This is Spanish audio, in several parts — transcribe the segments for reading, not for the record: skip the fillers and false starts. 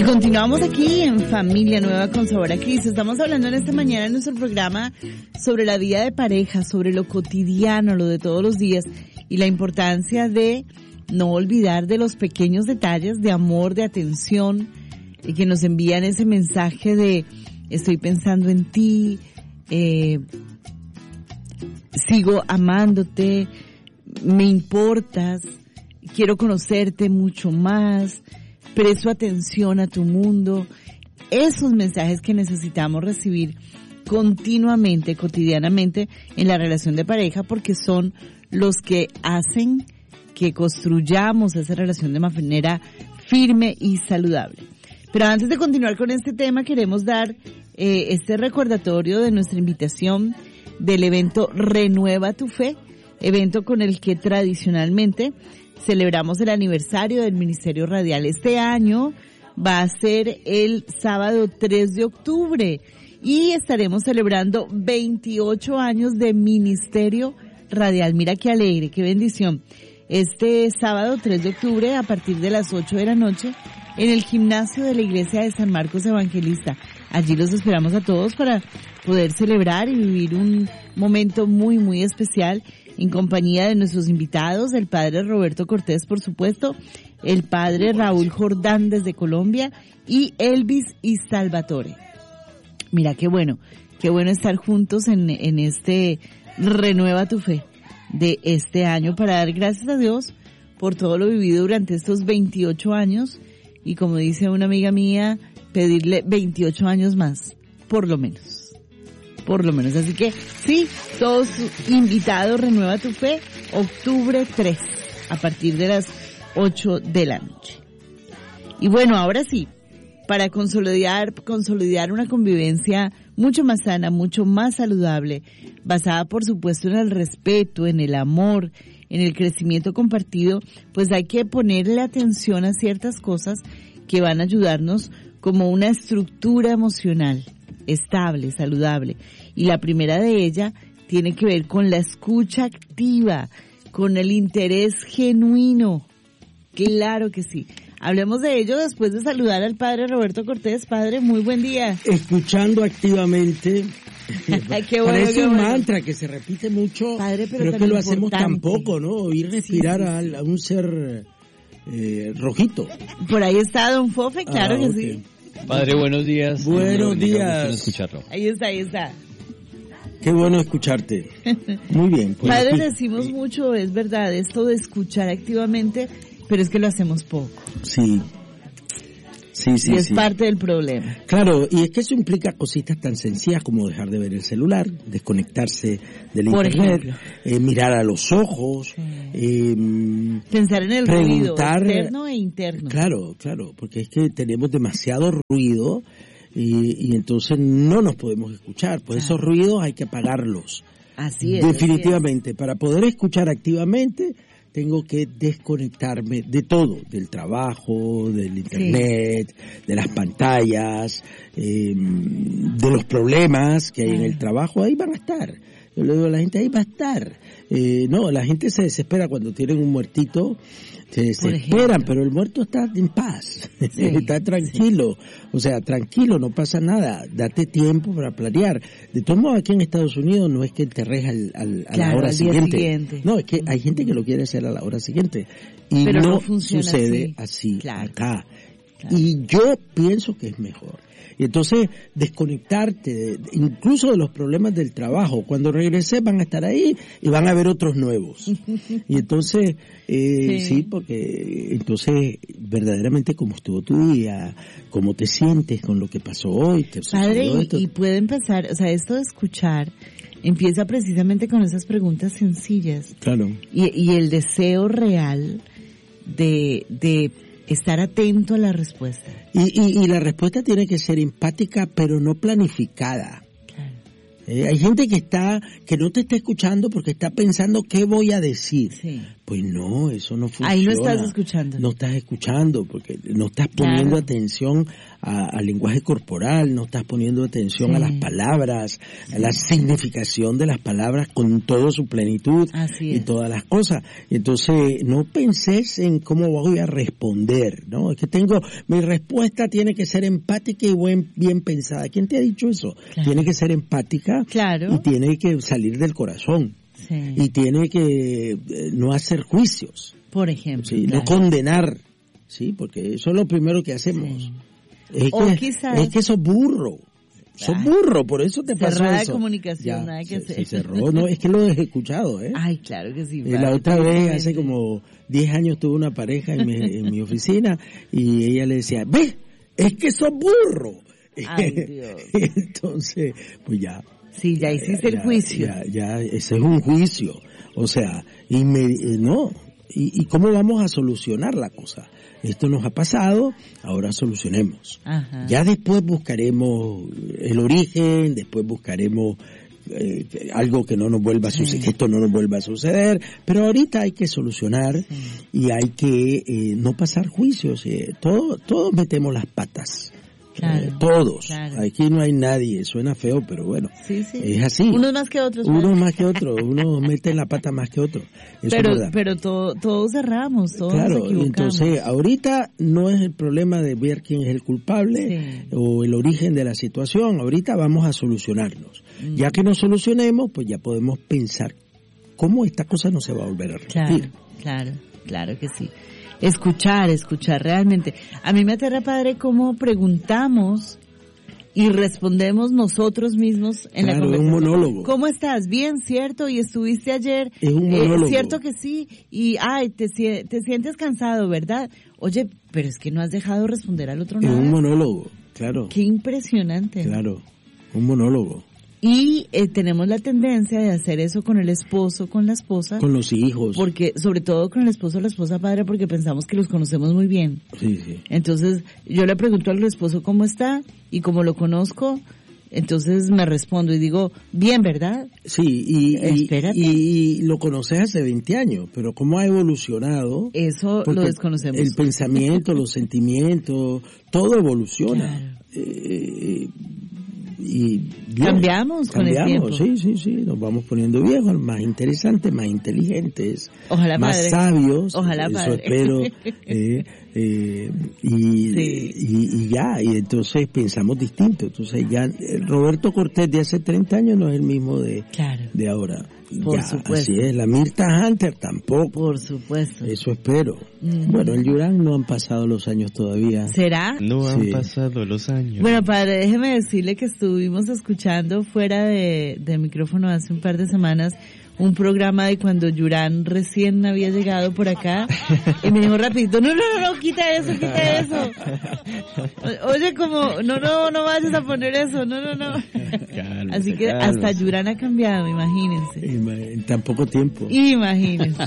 continuamos aquí en Familia Nueva con Sabor a Cristo. Estamos hablando en esta mañana en nuestro programa sobre la vida de pareja, sobre lo cotidiano, lo de todos los días y la importancia de no olvidar de los pequeños detalles de amor, de atención, y que nos envían ese mensaje de estoy pensando en ti, sigo amándote, me importas, quiero conocerte mucho más, presto atención a tu mundo. Esos mensajes que necesitamos recibir continuamente, cotidianamente en la relación de pareja, porque son los que hacen que construyamos esa relación de manera firme y saludable. Pero antes de continuar con este tema, queremos dar este recordatorio de nuestra invitación del evento Renueva tu Fe, evento con el que tradicionalmente celebramos el aniversario del Ministerio Radial. Este año va a ser el sábado 3 de octubre y estaremos celebrando 28 años de Ministerio Radial. Mira qué alegre, qué bendición. Este sábado 3 de octubre a partir de las 8 de la noche en el gimnasio de la Iglesia de San Marcos Evangelista. Allí los esperamos a todos para poder celebrar y vivir un momento muy, muy especial en compañía de nuestros invitados, el padre Roberto Cortés, por supuesto, el padre Raúl Jordán desde Colombia y Elvis y Salvatore. Mira qué bueno estar juntos en este Renueva tu Fe de este año para dar gracias a Dios por todo lo vivido durante estos 28 años y, como dice una amiga mía, pedirle 28 años más, por lo menos. Así que sí, todos invitados, Renueva tu Fe, octubre 3, a partir de las 8 de la noche. Y bueno, ahora sí, para consolidar una convivencia mucho más sana, mucho más saludable, basada por supuesto en el respeto, en el amor, en el crecimiento compartido, pues hay que ponerle atención a ciertas cosas que van a ayudarnos como una estructura emocional estable, saludable. Y la primera de ellas tiene que ver con la escucha activa, con el interés genuino. Claro que sí. Hablemos de ello después de saludar al padre Roberto Cortés. Padre, muy buen día. Escuchando activamente. Qué bueno, parece qué un bueno. mantra que se repite mucho, Padre, pero es que lo hacemos importante. tan poco, ¿no? Oír respirar Sí. a un ser rojito. Por ahí está don Fofe, claro que ok. sí. Padre, buenos días. Buenos Me alegra días. mucho escucharlo. Ahí está. Qué bueno escucharte. Muy bien. Pues Padre, aquí- decimos mucho, es verdad, esto de escuchar activamente, pero es que lo hacemos poco. Sí. Y es parte del problema. Claro, y es que eso implica cositas tan sencillas como dejar de ver el celular, desconectarse del Por internet, mirar a los ojos, Pensar en el ruido preguntar, externo e interno. Claro, porque es que tenemos demasiado ruido y entonces no nos podemos escuchar. Pues esos ruidos hay que apagarlos. Así es. Definitivamente. Para poder escuchar activamente, tengo que desconectarme de todo, del trabajo, del internet, de las pantallas, de los problemas que hay en el trabajo. Ahí van a estar. Yo le digo a la gente, ahí va a estar. No, la gente se desespera cuando tienen un muertito, se desesperan, pero el muerto está en paz, está tranquilo. O sea, tranquilo, no pasa nada, date tiempo para planear. De todos modos, aquí en Estados Unidos no es que enterres a la hora siguiente. No, es que hay gente que lo quiere hacer a la hora siguiente. Y pero no funciona sucede así claro. acá. Claro. Y yo pienso que es mejor. Y entonces, desconectarte, incluso de los problemas del trabajo. Cuando regreses van a estar ahí y van a haber otros nuevos. Y entonces, sí, porque entonces, verdaderamente, cómo estuvo tu día, cómo te sientes con lo que pasó hoy. Padre, y puede empezar, o sea, esto de escuchar empieza precisamente con esas preguntas sencillas. Claro. Y el deseo real de estar atento a la respuesta. Y la respuesta tiene que ser empática, pero no planificada. Claro. Hay gente que no te está escuchando porque está pensando qué voy a decir. Sí. Pues no, eso no funciona. Ahí no estás escuchando. No estás escuchando, porque no estás poniendo atención al lenguaje corporal, no estás poniendo atención a las palabras, a la significación de las palabras con toda su plenitud y todas las cosas. Entonces, no penses en cómo voy a responder, ¿no? Es que mi respuesta tiene que ser empática y bien pensada. ¿Quién te ha dicho eso? Claro. Tiene que ser empática y tiene que salir del corazón. Sí. Y tiene que no hacer juicios. Por ejemplo. Sí, no condenar, ¿sí? Porque eso es lo primero que hacemos. Sí. Es que sos burro. Sos burro, por eso te pasó cerrada eso. De comunicación, nada que hacer. Se cerró, no, es que lo he escuchado, ¿eh? Ay, claro que sí. La otra vez, hace como 10 años, tuve una pareja en mi oficina y ella le decía, ve, es que sos burro. Ay, Dios. Entonces, pues ya. Sí, ya hiciste el juicio. Ya, ese es un juicio. O sea, no. ¿Y cómo vamos a solucionar la cosa? Esto nos ha pasado, ahora solucionemos. Ajá. Ya después buscaremos el origen, después buscaremos algo que no nos vuelva a suceder, que esto no nos vuelva a suceder, pero ahorita hay que solucionar y hay que no pasar juicios. Todos metemos las patas. Claro, todos. Claro. Aquí no hay nadie. Suena feo, pero bueno. Sí. Es así. Unos más que otros. Uno más que otro. Uno mete la pata más que otro. Eso pero todos cerramos, todos nos equivocamos. Claro, entonces ahorita no es el problema de ver quién es el culpable o el origen de la situación. Ahorita vamos a solucionarnos. Ya que nos solucionemos, pues ya podemos pensar cómo esta cosa no se va a volver a repetir. Claro que sí. Escuchar realmente. A mí me aterra, padre, cómo preguntamos y respondemos nosotros mismos en la conversación. Es un monólogo. ¿Cómo estás? Bien, ¿cierto? ¿Y estuviste ayer? Es un monólogo. ¿Cierto que sí? Y, te sientes cansado, ¿verdad? Oye, pero es que no has dejado responder al otro nada. Es un monólogo, claro. Qué impresionante. Claro, un monólogo. Y tenemos la tendencia de hacer eso con el esposo, con la esposa. Con los hijos. Porque, sobre todo con el esposo o la esposa, padre, porque pensamos que los conocemos muy bien. Sí. Entonces, yo le pregunto al esposo cómo está, y como lo conozco, entonces me respondo y digo, bien, ¿verdad? Sí, Espérate. Y lo conoces hace 20 años, pero cómo ha evolucionado. Eso lo desconocemos. El pensamiento, los sentimientos, todo evoluciona. Claro. Cambiamos con el tiempo. Sí, nos vamos poniendo viejos, más interesantes, más inteligentes, ojalá, más padre. Sabios. Ojalá, eso padre. espero. Y entonces pensamos distinto. Entonces ya Roberto Cortés de hace 30 años no es el mismo de ahora. Por supuesto. Así es, la Mirta Hunter tampoco. Por supuesto. Eso espero. Bueno, el Yurán no han pasado los años todavía. ¿Será? No han pasado los años. Bueno, padre, déjeme decirle que estuvimos escuchando fuera de micrófono hace un par de semanas un programa de cuando Yurán recién había llegado por acá y me dijo rapidito, no, quita eso. Oye, como, no vayas a poner eso, no. Cálmese, así que hasta Yurán ha cambiado, imagínense. En tan poco tiempo. Imagínense.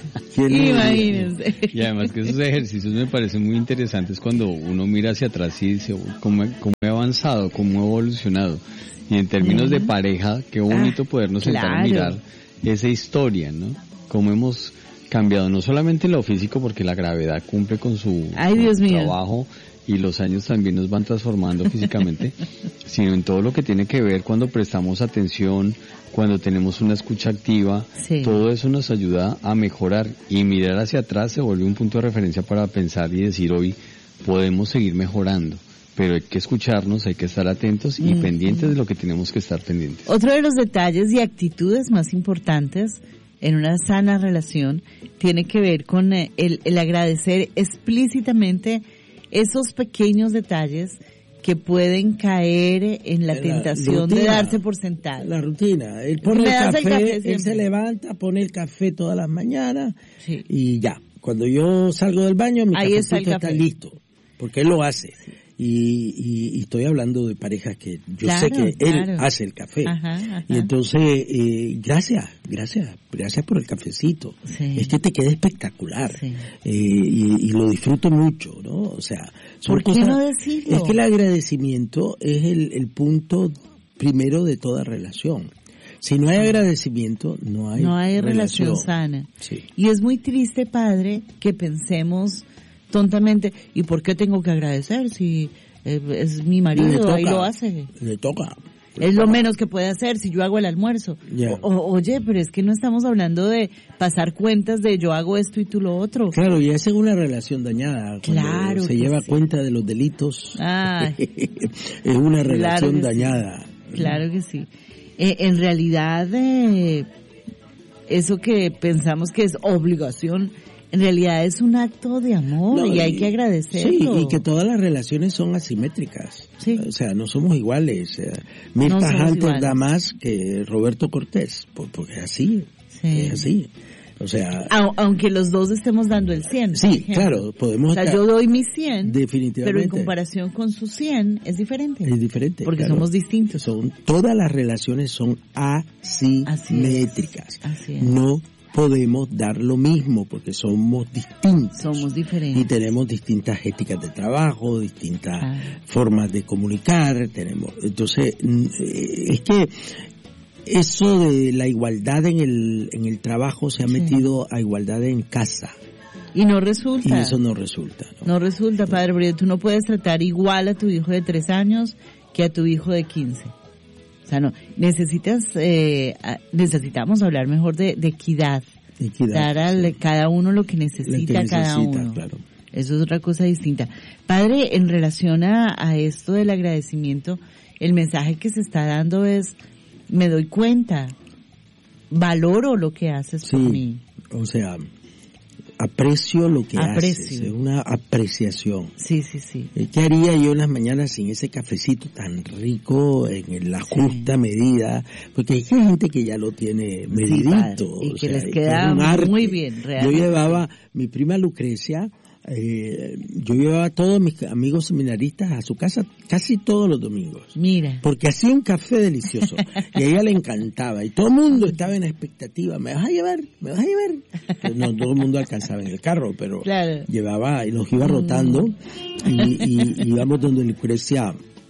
Y además que esos ejercicios me parecen muy interesantes cuando uno mira hacia atrás y dice, cómo he avanzado, cómo he evolucionado. Y en términos de pareja, qué bonito podernos sentar a mirar esa historia, ¿no? Cómo hemos cambiado, no solamente en lo físico, porque la gravedad cumple con su trabajo y los años también nos van transformando físicamente, sino en todo lo que tiene que ver cuando prestamos atención, cuando tenemos una escucha activa, todo eso nos ayuda a mejorar, y mirar hacia atrás se vuelve un punto de referencia para pensar y decir, hoy podemos seguir mejorando. Pero hay que escucarnos, hay que estar atentos y pendientes de lo que tenemos que estar pendientes. Otro de los detalles y actitudes más importantes en una sana relación tiene que ver con el agradecer explícitamente esos pequeños detalles que pueden caer en la tentación de darse por sentado. La rutina. Él pone el café, él se levanta, pone el café todas las mañanas y ya. Cuando yo salgo del baño, mi cafecito está listo, porque él lo hace. Y estoy hablando de parejas que yo sé que él hace el café. Ajá. Y entonces, gracias por el cafecito. Sí. Es que te queda espectacular. Sí. Y lo disfruto mucho, ¿no? O sea, ¿por qué no decirlo? Es que el agradecimiento es el punto primero de toda relación. Si no hay agradecimiento, no hay relación sana. Sí. Y es muy triste, padre, que pensemos tontamente, ¿y por qué tengo que agradecer si es mi marido, ahí lo hace? Le toca. Es lo menos que puede hacer si yo hago el almuerzo. Yeah. Oye, pero es que no estamos hablando de pasar cuentas de yo hago esto y tú lo otro. Claro, y esa es una relación dañada. Claro. Se lleva cuenta de los delitos. Ay. Es una relación Claro dañada. Sí. Claro que sí. En realidad, eso que pensamos que es obligación, en realidad es un acto de amor y hay que agradecerlo. Sí, y que todas las relaciones son asimétricas. Sí. O sea, no somos iguales. Milton Hunter da más que Roberto Cortés, porque es así. Sí. Es así. O sea, aunque los dos estemos dando el 100. Sí, claro, podemos. O sea, yo doy mi 100, definitivamente, pero en comparación con su 100 es diferente. Es diferente. Porque claro, somos distintos. Todas las relaciones son asimétricas. Así es. No podemos dar lo mismo porque somos distintos. Somos diferentes. Y tenemos distintas éticas de trabajo, distintas formas de comunicar, entonces, es que eso de la igualdad en el trabajo se ha metido a igualdad en casa. Y no resulta. Y eso no resulta. No resulta, padre, porque tú no puedes tratar igual a tu hijo de 3 años que a tu hijo de 15. O sea, no, necesitamos hablar mejor de equidad. Dar a cada uno lo que necesita cada uno. Claro. Eso es otra cosa distinta. Padre, en relación a esto del agradecimiento, el mensaje que se está dando es, me doy cuenta, valoro lo que haces por mí. O sea, aprecio lo que haces, es una apreciación. Sí. ¿Qué haría yo en las mañanas sin ese cafecito tan rico en la justa medida? Porque hay gente que ya lo tiene medidito. Y que les queda muy bien, realmente. Yo llevaba, mi prima Lucrecia, yo llevaba a todos mis amigos seminaristas a su casa casi todos los domingos. Mira. Porque hacía un café delicioso y a ella le encantaba y todo el mundo estaba en expectativa. ¿Me vas a llevar? Pues no todo el mundo alcanzaba en el carro, pero llevaba y nos iba rotando y íbamos donde Lucrecia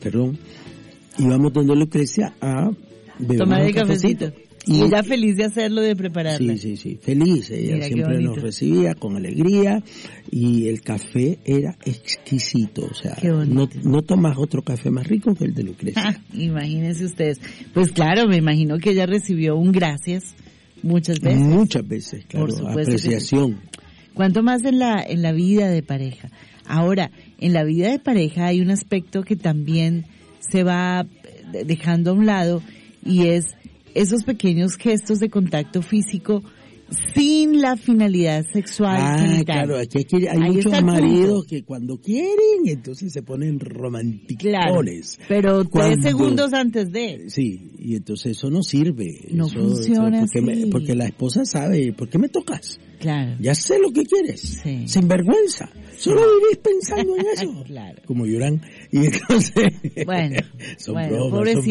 a beber tomar el cafecito. Y ella feliz de hacerlo, de prepararlo. Sí, feliz. Ella siempre nos recibía con alegría y el café era exquisito. O sea, no tomas otro café más rico que el de Lucrecia. Imagínense ustedes. Pues claro, me imagino que ella recibió un gracias muchas veces. Muchas veces, claro. Por supuesto, apreciación. ¿Cuánto más en la vida de pareja? Ahora, en la vida de pareja hay un aspecto que también se va dejando a un lado y es esos pequeños gestos de contacto físico sin la finalidad sexual sanitaria. Claro, aquí hay muchos maridos que cuando quieren, entonces se ponen romanticones. Claro, pero 3 segundos antes de. Sí, y entonces eso no sirve. No funciona así. Porque la esposa sabe, ¿por qué me tocas? Claro. Ya sé lo que quieres. Sí. Sin vergüenza. Solo vivís pensando en eso. Claro. Como lloran. Y entonces. Son bromas.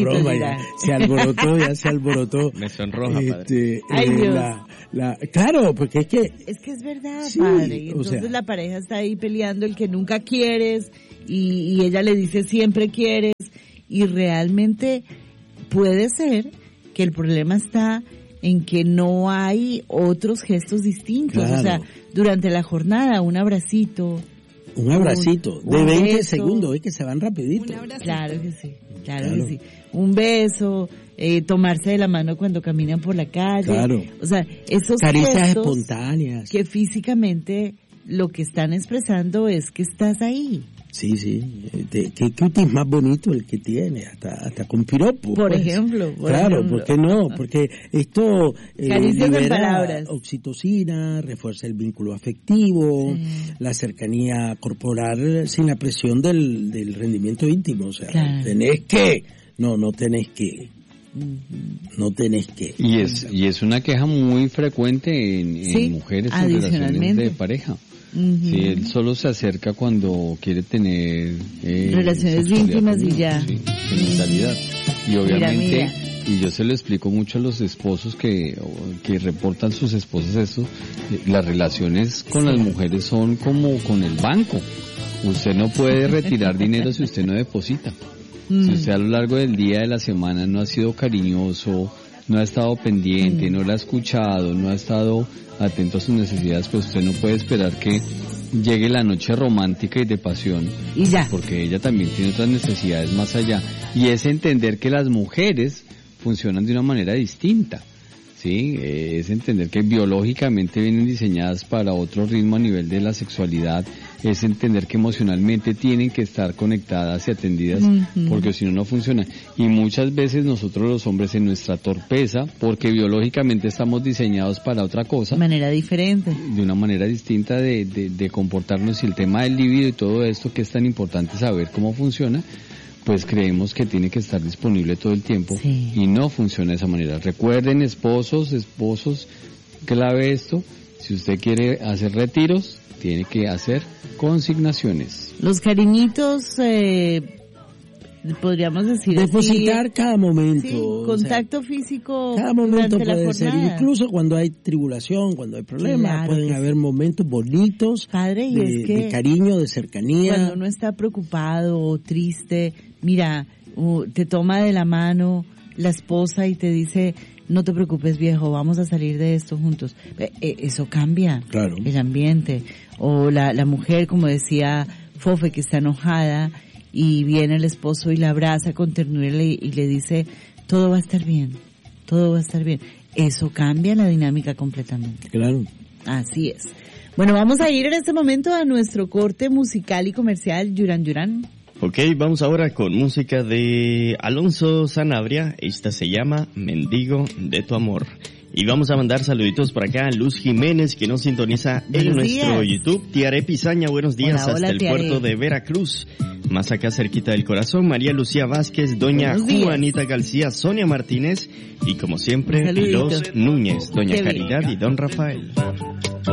Se alborotó. Me sonroja, padre. Ay, Dios. Claro, porque es que es verdad, padre. Y entonces la pareja está ahí peleando el que nunca quieres y ella le dice siempre quieres y realmente puede ser que el problema está en que no hay otros gestos distintos. Claro. O sea, durante la jornada, un abracito. Un abracito de 20 beso. Segundos, que se van rapidito. Claro que sí. Un beso, tomarse de la mano cuando caminan por la calle. Claro. O sea, esos caricias gestos espontáneas. Que físicamente lo que están expresando es que estás ahí. Sí. ¿Qué cutis más bonito el que tiene? Hasta con piropo. Por ejemplo. Claro, ¿por qué no? Porque esto libera oxitocina, refuerza el vínculo afectivo, la cercanía corporal sin la presión del rendimiento íntimo. O sea, tenés que. No tenés que. No tenés que. Y es una queja muy frecuente en mujeres en relaciones de pareja. Sí, él solo se acerca cuando quiere tener relaciones íntimas y ya. Sí, sentimentalidad. Y obviamente, y yo se lo explico mucho a los esposos que reportan sus esposas esto, las relaciones con las mujeres son como con el banco. Usted no puede retirar dinero si usted no deposita. Si usted a lo largo del día de la semana no ha sido cariñoso, no ha estado pendiente, no la ha escuchado, no ha estado atento a sus necesidades, pues usted no puede esperar que llegue la noche romántica y de pasión, y ya, porque ella también tiene otras necesidades más allá, y es entender que las mujeres funcionan de una manera distinta, ¿sí? Es entender que biológicamente vienen diseñadas para otro ritmo a nivel de la sexualidad, es entender que emocionalmente tienen que estar conectadas y atendidas, porque si no, no funciona. Y muchas veces nosotros los hombres en nuestra torpeza, porque biológicamente estamos diseñados para otra cosa, de manera diferente, de una manera distinta de comportarnos, y el tema del libido y todo esto que es tan importante saber cómo funciona, pues creemos que tiene que estar disponible todo el tiempo, sí, y no funciona de esa manera. Recuerden, esposos, clave esto, si usted quiere hacer retiros, tiene que hacer consignaciones. Los cariñitos, podríamos decir depositar así, cada momento. Sí, contacto físico. Cada momento puede ser, jornada. incluso cuando hay tribulación, cuando hay problemas, claro, pueden haber momentos bonitos, padre, y es que de cariño, de cercanía. Cuando uno está preocupado o triste, mira, te toma de la mano la esposa y te dice, no te preocupes, viejo, vamos a salir de esto juntos. Eso cambia, claro, el ambiente. O la mujer, como decía Fofe, que está enojada y viene el esposo y la abraza con ternura y le dice, todo va a estar bien, todo va a estar bien. Eso cambia la dinámica completamente. Claro. Así es. Bueno, vamos a ir en este momento a nuestro corte musical y comercial, Yuran Yuran. Ok, vamos ahora con música de Alonso Sanabria. Esta se llama Mendigo de tu amor. Y vamos a mandar saluditos por acá a Luz Jiménez, que nos sintoniza en nuestro YouTube. Tiare Pizaña, buenos días, hola, hasta el Tiare. puerto de Veracruz, más acá cerquita del corazón. María Lucía Vázquez, doña Juanita García, Sonia Martínez y como siempre los Núñez, doña Caridad y don Rafael.